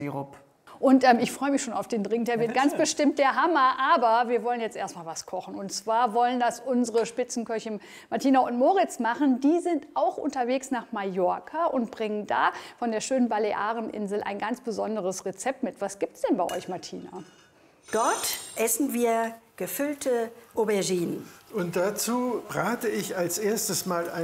Sirup. Und ich freue mich schon auf den Drink, der wird ganz bestimmt der Hammer. Aber wir wollen jetzt erstmal was kochen. Und zwar wollen das unsere Spitzenköche Martina und Moritz machen. Die sind auch unterwegs nach Mallorca und bringen da von der schönen Baleareninsel ein ganz besonderes Rezept mit. Was gibt es denn bei euch, Martina? Dort essen wir gefüllte Auberginen. Und dazu brate ich als erstes mal